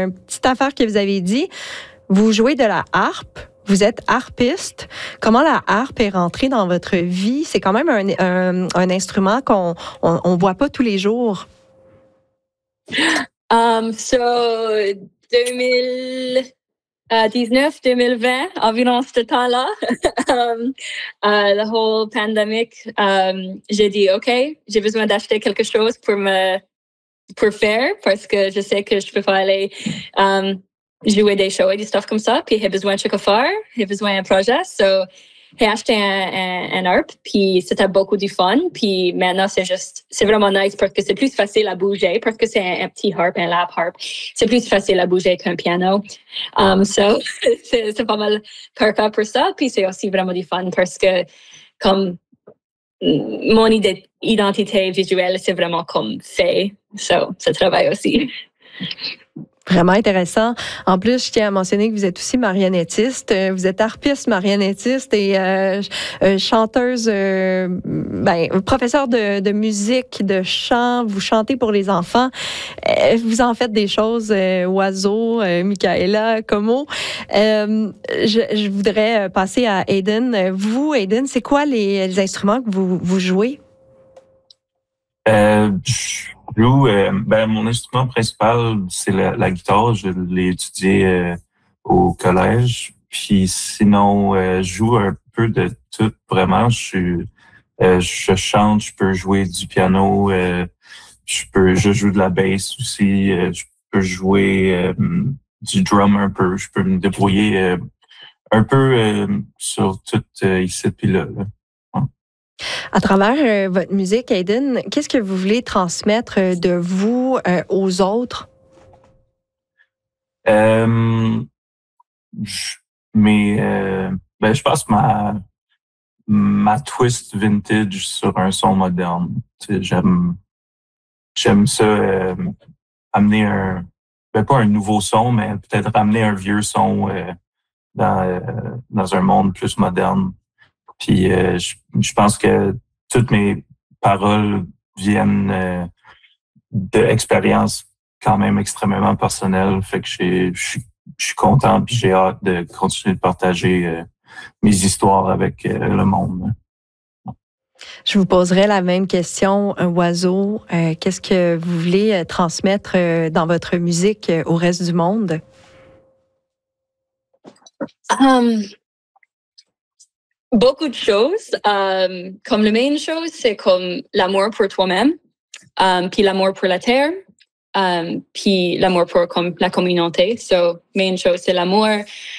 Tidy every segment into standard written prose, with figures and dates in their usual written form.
une petite affaire que vous avez dit. Vous jouez de la harpe. Vous êtes harpiste. Comment la harpe est rentrée dans votre vie? C'est quand même un instrument qu'on voit pas tous les jours. So 2019, 2020, environ ce temps-là, le whole pandemic, j'ai dit, OK, j'ai besoin d'acheter quelque chose pour faire parce que je sais que je peux pas aller jouer des shows et des stuff comme ça. Puis j'ai besoin de quelque faire, j'ai besoin d'un projet. So, j'ai acheté un harpe, puis c'était beaucoup du fun. Puis maintenant, c'est vraiment nice parce que c'est plus facile à bouger, parce que c'est un petit harpe, un lap harpe. C'est plus facile à bouger qu'un piano. So, c'est pas mal parfait pour ça. Puis c'est aussi vraiment du fun parce que comme mon identité visuelle, c'est vraiment comme fait. So, ça travaille aussi. Vraiment intéressant. En plus, je tiens à mentionner que vous êtes aussi marionnettiste. Vous êtes harpiste, marionnettiste et chanteuse, professeure de musique, de chant. Vous chantez pour les enfants. Vous en faites des choses, Oiseau, Michaela, Como. Je voudrais passer à Aiden. Vous, Aiden, c'est quoi les instruments que vous jouez? Mon instrument principal, c'est la guitare. Je l'ai étudié au collège. Puis sinon, je joue un peu de tout, vraiment. Je chante, je peux jouer du piano, je joue de la bass aussi, je peux jouer du drum un peu. Je peux me débrouiller un peu sur tout ici puis là. À travers votre musique, Aiden, qu'est-ce que vous voulez transmettre de vous aux autres? Je pense que ma twist vintage sur un son moderne. J'aime ça, amener pas un nouveau son, mais peut-être amener un vieux son dans un monde plus moderne. Puis je pense que toutes mes paroles viennent d'expériences quand même extrêmement personnelles. Fait que je suis content puis j'ai hâte de continuer de partager mes histoires avec le monde. Je vous poserai la même question, Oiseau. Qu'est-ce que vous voulez transmettre dans votre musique au reste du monde? Beaucoup de choses. Comme la main chose, c'est comme l'amour pour toi-même, puis l'amour pour la terre, puis l'amour pour comme la communauté. So, main chose, c'est l'amour.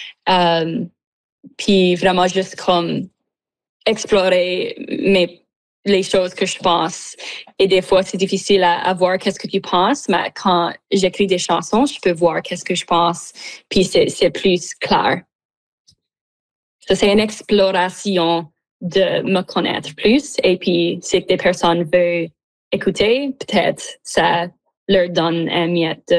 Puis vraiment juste comme explorer les choses que je pense. Et des fois, c'est difficile à voir qu'est-ce que tu penses, mais quand j'écris des chansons, je peux voir qu'est-ce que je pense, puis c'est plus clair. Ça, c'est une exploration de me connaître plus. Et puis, si des personnes veulent écouter, peut-être ça leur donne un miette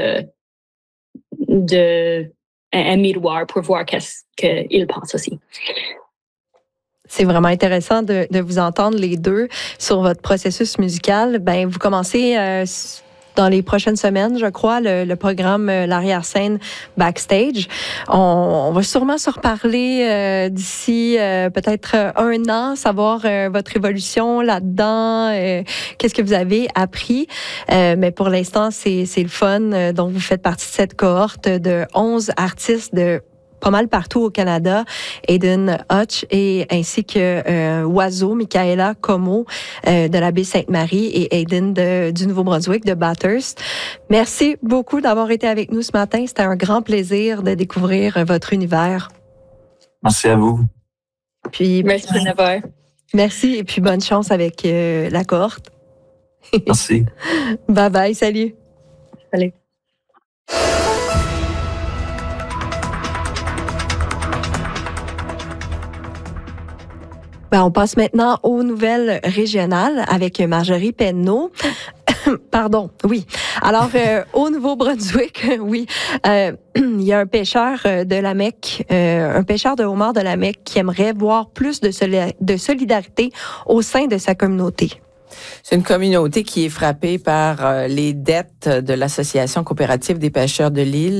un miroir pour voir qu'est-ce qu'ils pensent aussi. C'est vraiment intéressant de vous entendre les deux sur votre processus musical. Ben, vous commencez dans les prochaines semaines, je crois, le programme L'arrière-scène Backstage. On va sûrement se reparler d'ici peut-être un an, savoir votre évolution là-dedans, qu'est-ce que vous avez appris. Mais pour l'instant, c'est le fun. Donc, vous faites partie de cette cohorte de 11 artistes de pas mal partout au Canada, Aiden Hutch et ainsi que Oiseau, Michaela Como de la baie Sainte-Marie et Aiden du Nouveau-Brunswick de Bathurst. Merci beaucoup d'avoir été avec nous ce matin. C'était un grand plaisir de découvrir votre univers. Merci à vous. Puis, merci de l'avoir. Merci et puis bonne chance avec la cohorte. Merci. Bye bye, salut. Salut. Ben, on passe maintenant aux nouvelles régionales avec Marjorie Penneau. Pardon, oui. Alors, au Nouveau-Brunswick, oui, il y a un pêcheur de la Mecque, un pêcheur de homards de la Mecque qui aimerait voir plus de solidarité au sein de sa communauté. C'est une communauté qui est frappée par les dettes de l'Association coopérative des pêcheurs de l'île.